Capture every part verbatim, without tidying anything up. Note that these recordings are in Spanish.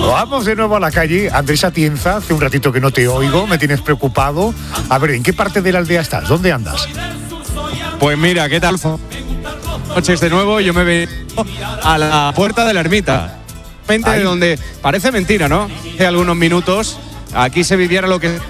Vamos de nuevo a la calle. Andrés Atienza, hace un ratito que no te oigo, me tienes preocupado. A ver, ¿en qué parte de la aldea estás? ¿Dónde andas? Pues mira, ¿qué tal? Noches de nuevo, yo me veo a la puerta de la ermita. De donde parece mentira, ¿no? Hace algunos minutos aquí se viviera lo que...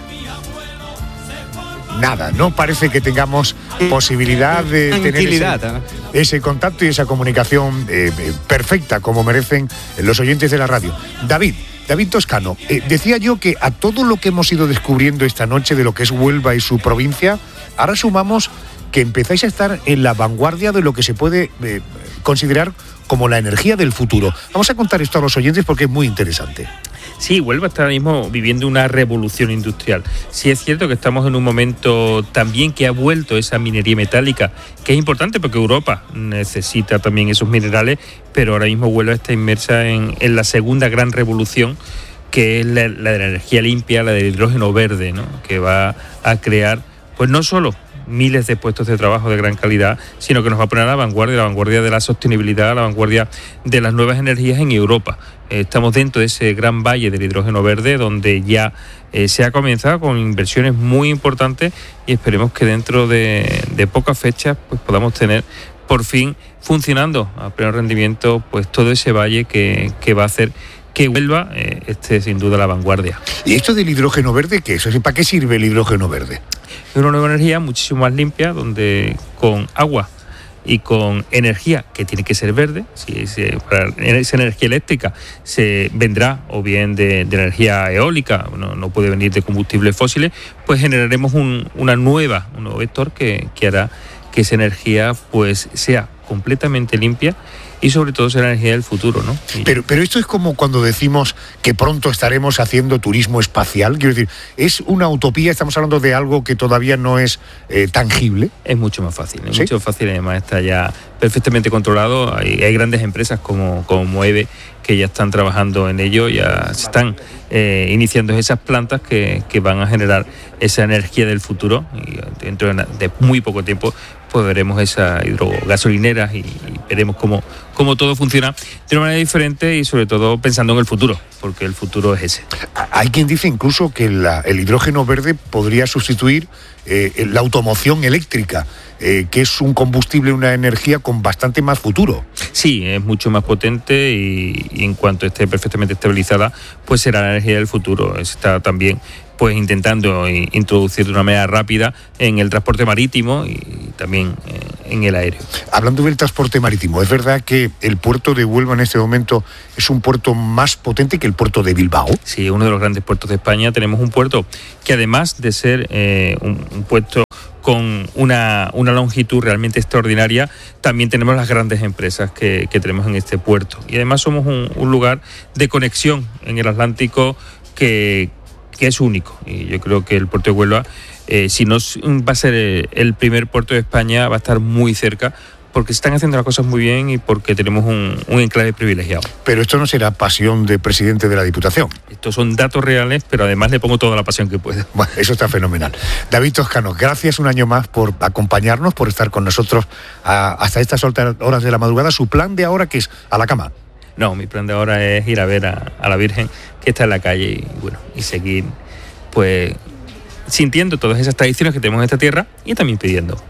Nada, no parece que tengamos posibilidad de tener ese, ese contacto y esa comunicación eh, perfecta como merecen los oyentes de la radio. David, David Toscano, eh, decía yo que a todo lo que hemos ido descubriendo esta noche de lo que es Huelva y su provincia, ahora sumamos que empezáis a estar en la vanguardia de lo que se puede eh, considerar como la energía del futuro. Vamos a contar esto a los oyentes porque es muy interesante. Sí, Huelva está ahora mismo viviendo una revolución industrial. Sí es cierto que estamos en un momento también que ha vuelto esa minería metálica, que es importante porque Europa necesita también esos minerales, pero ahora mismo Huelva está inmersa en, en la segunda gran revolución, que es la, la de la energía limpia, la del hidrógeno verde, ¿no? Que va a crear, pues no solo miles de puestos de trabajo de gran calidad, sino que nos va a poner a la vanguardia, la vanguardia de la sostenibilidad, la vanguardia de las nuevas energías en Europa. Eh, estamos dentro de ese gran valle del hidrógeno verde, donde ya eh, se ha comenzado con inversiones muy importantes y esperemos que dentro de, de pocas fechas pues podamos tener por fin funcionando a pleno rendimiento pues todo ese valle que, que va a hacer que Huelva eh, esté sin duda a la vanguardia. ¿Y esto del hidrógeno verde qué es? ¿Para qué sirve el hidrógeno verde? Es una nueva energía muchísimo más limpia, donde con agua y con energía que tiene que ser verde, si, si para esa energía eléctrica se vendrá o bien de, de energía eólica, no, no puede venir de combustibles fósiles, pues generaremos un, una nueva, un nuevo vector que, que hará que esa energía pues sea completamente limpia y sobre todo será la energía del futuro, ¿no? Y... Pero, pero esto es como cuando decimos que pronto estaremos haciendo turismo espacial. Quiero decir, ¿es una utopía? ¿Estamos hablando de algo que todavía no es eh, tangible? Es mucho más fácil, es ¿Sí? mucho más fácil, además está ya perfectamente controlado. Hay, hay grandes empresas como, como Moeve que ya están trabajando en ello, ya se están eh, iniciando esas plantas que, que van a generar esa energía del futuro y dentro de, una, de muy poco tiempo pues veremos esas hidrogasolineras y, y veremos cómo, cómo todo funciona de una manera diferente y sobre todo pensando en el futuro, porque el futuro es ese. Hay quien dice incluso que la, el hidrógeno verde podría sustituir eh, la automoción eléctrica, eh, que es un combustible, una energía con bastante más futuro. Sí, es mucho más potente y, y en cuanto esté perfectamente estabilizada, pues será la energía del futuro. Está también pues intentando introducir de una manera rápida en el transporte marítimo y también en el aéreo. Hablando del transporte marítimo, ¿es verdad que el puerto de Huelva en este momento es un puerto más potente que el puerto de Bilbao? Sí, uno de los grandes puertos de España. Tenemos un puerto que además de ser eh, un, un puerto con una, una longitud realmente extraordinaria, también tenemos las grandes empresas que, que tenemos en este puerto. Y además somos un, un lugar de conexión en el Atlántico que que es único, y yo creo que el puerto de Huelva, eh, si no va a ser el primer puerto de España, va a estar muy cerca, porque se están haciendo las cosas muy bien y porque tenemos un, un enclave privilegiado. Pero esto no será pasión de presidente de la Diputación. Estos son datos reales, pero además le pongo toda la pasión que pueda. Bueno, eso está fenomenal. David Toscano, gracias un año más por acompañarnos, por estar con nosotros a, hasta estas horas de la madrugada. ¿Su plan de ahora qué es? ¿A la cama? No, mi plan de ahora es ir a ver a, a la Virgen que está en la calle y bueno y seguir pues sintiendo todas esas tradiciones que tenemos en esta tierra y también pidiendo.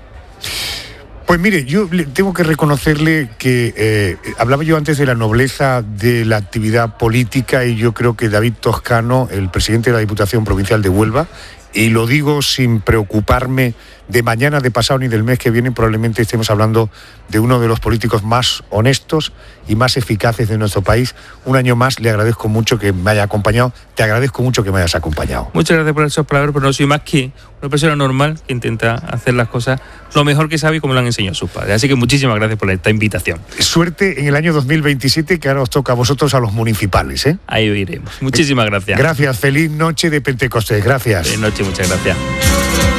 Pues mire, yo tengo que reconocerle que eh, hablaba yo antes de la nobleza de la actividad política y yo creo que David Toscano, el presidente de la Diputación Provincial de Huelva, y lo digo sin preocuparme de mañana, de pasado ni del mes que viene, probablemente estemos hablando de uno de los políticos más honestos y más eficaces de nuestro país. Un año más le agradezco mucho que me haya acompañado, te agradezco mucho que me hayas acompañado. Muchas gracias por esas palabras, pero no soy más que una persona normal que intenta hacer las cosas lo mejor que sabe y como lo han enseñado sus padres. Así que muchísimas gracias por esta invitación. Suerte en el año dos mil veintisiete, que ahora os toca a vosotros, a los municipales, ¿eh? Ahí iremos. Muchísimas gracias. Gracias, feliz noche de Pentecostés, gracias. Feliz noche, muchas gracias.